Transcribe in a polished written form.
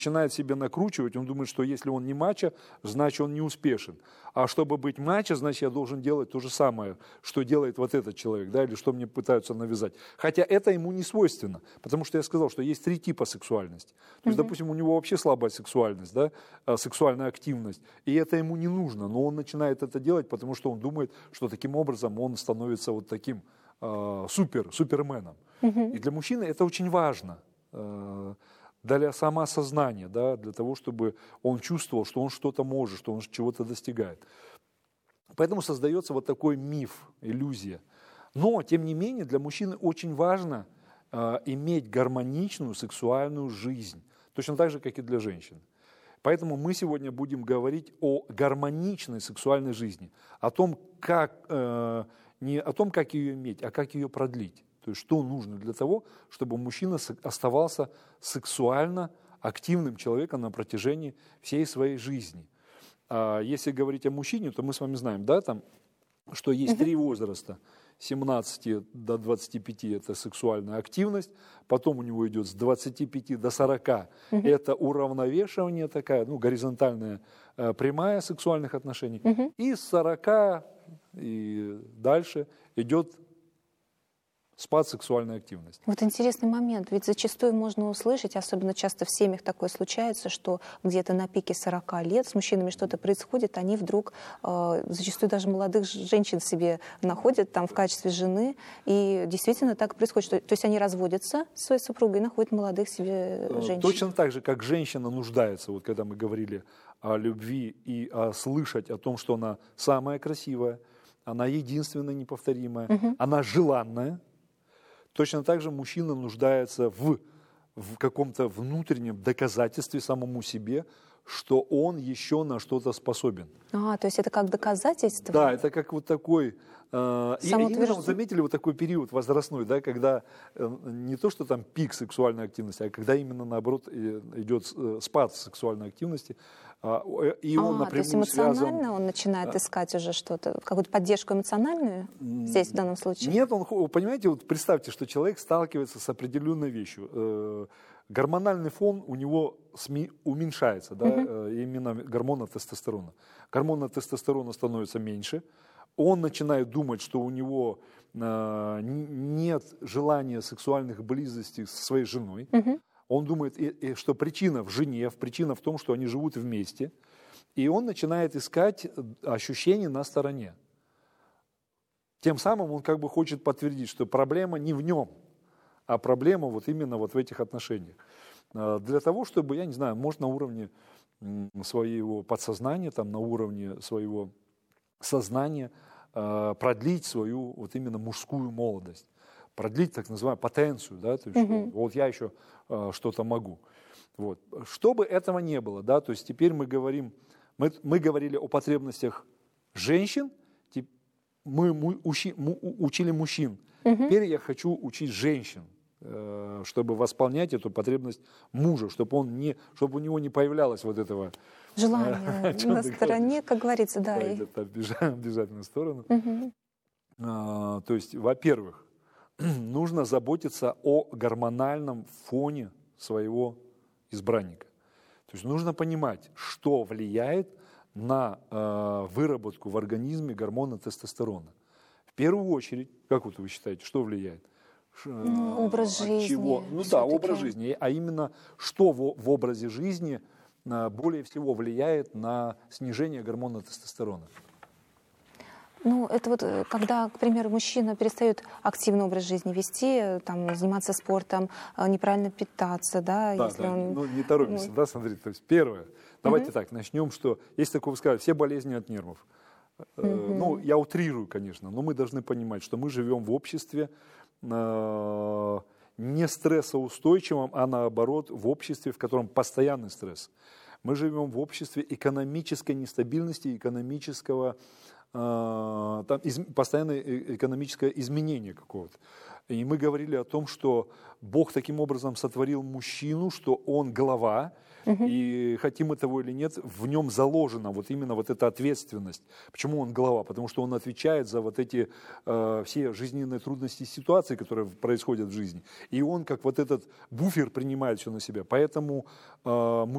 начинает себе накручивать, он думает, что если он не мачо, значит он не успешен. А чтобы быть мачо, значит я должен делать то же самое, что делает вот этот человек, да, или что мне пытаются навязать. Хотя это ему не свойственно, потому что я сказал, что есть 3 типа сексуальности. То есть, допустим, у него вообще слабая сексуальность, да, сексуальная активность, и это ему не нужно, но он начинает это делать, потому что он думает, что таким образом он становится вот таким суперменом. И для мужчины это очень важно. Для самоосознания, да, для того, чтобы он чувствовал, что он что-то может, что он чего-то достигает. Поэтому создается вот такой миф, иллюзия. Но, тем не менее, для мужчины очень важно иметь гармоничную сексуальную жизнь, точно так же, как и для женщин. Поэтому мы сегодня будем говорить о гармоничной сексуальной жизни, о том, не о том, как ее иметь, а как ее продлить. То есть что нужно для того, чтобы мужчина оставался сексуально активным человеком на протяжении всей своей жизни. Если говорить о мужчине, то мы с вами знаем, да, там, что есть 3 возраста. 17 до 25 – это сексуальная активность, потом у него идет с 25 до 40 – это уравновешивание такая, ну, горизонтальная, прямая сексуальных отношений, и с 40 и дальше идет спад сексуальной активности. Вот интересный момент, ведь зачастую можно услышать, особенно часто в семьях такое случается, что где-то на пике 40 лет с мужчинами что-то происходит, они вдруг, зачастую даже молодых женщин себе находят там в качестве жены, и действительно так происходит, что, то есть они разводятся с своей супругой и находят молодых себе женщин. Точно так же, как женщина нуждается, вот когда мы говорили о любви и слышать о том, что она самая красивая, она единственная, неповторимая, она желанная. Точно так же мужчина нуждается в каком-то внутреннем доказательстве самому себе, что он еще на что-то способен. То есть это как доказательство? Да, это как вот такой... Именно заметили вот такой период возрастной, да, когда не то, что там пик сексуальной активности, а когда именно наоборот идет спад сексуальной активности, и он напрямую то есть эмоционально связан... он начинает искать уже что-то, какую-то поддержку эмоциональную здесь в данном случае? Нет, понимаете, вот представьте, что человек сталкивается с определенной вещью. Гормональный фон у него уменьшается, да, именно гормона тестостерона. Гормона тестостерона становится меньше, он начинает думать, что у него нет желания сексуальных близостей со своей женой. Он думает, что причина в жене, причина в том, что они живут вместе. И он начинает искать ощущения на стороне. Тем самым он как бы хочет подтвердить, что проблема не в нем, а проблема вот именно вот в этих отношениях. Для того, чтобы, я не знаю, может на уровне своего подсознания, там, на уровне своего сознания продлить свою вот именно мужскую молодость, продлить так называемую потенцию, да, то есть, что, вот я еще что-то могу. Вот. Чтобы этого не было, да, то есть теперь мы говорим, мы говорили о потребностях женщин, мы учили мужчин, теперь я хочу учить женщин, чтобы восполнять эту потребность мужа, чтобы у него не появлялось вот этого желание на стороне, как говорится, да. Бежать на сторону. То есть, во-первых, нужно заботиться о гормональном фоне своего избранника. То есть нужно понимать, что влияет на выработку в организме гормона тестостерона. В первую очередь, как вот вы считаете, что влияет? Образ жизни. Чего? Ну да, образ жизни. А именно, что в образе жизни более всего влияет на снижение гормона тестостерона? Ну, это вот когда, к примеру, мужчина перестает активный образ жизни вести, там, заниматься спортом, неправильно питаться, да, да, если да. он... Ну, не торопимся, да, смотрите, то есть первое, давайте так, начнем, что, есть такое сказать, все болезни от нервов. Ну, я утрирую, конечно, но мы должны понимать, что мы живем в обществе не стрессоустойчивом, а наоборот, в обществе, в котором постоянный стресс. Мы живем в обществе экономической нестабильности, экономического, постоянное экономическое изменение какого-то. И мы говорили о том, что Бог таким образом сотворил мужчину, что он глава, и хотим этого или нет, в нем заложена вот именно вот эта ответственность. Почему он глава? Потому что он отвечает за вот эти все жизненные трудности и ситуации, которые происходят в жизни. И он как вот этот буфер принимает все на себя. Поэтому